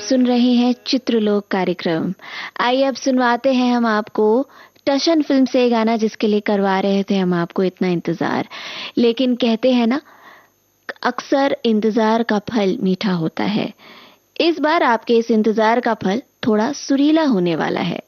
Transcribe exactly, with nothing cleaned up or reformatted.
सुन रहे हैं चित्रलोक कार्यक्रम। आइए अब सुनवाते हैं हम आपको टशन फिल्म से गाना जिसके लिए करवा रहे थे हम आपको इतना इंतजार। लेकिन कहते हैं ना, अक्सर इंतजार का फल मीठा होता है। इस बार आपके इस इंतजार का फल थोड़ा सुरीला होने वाला है।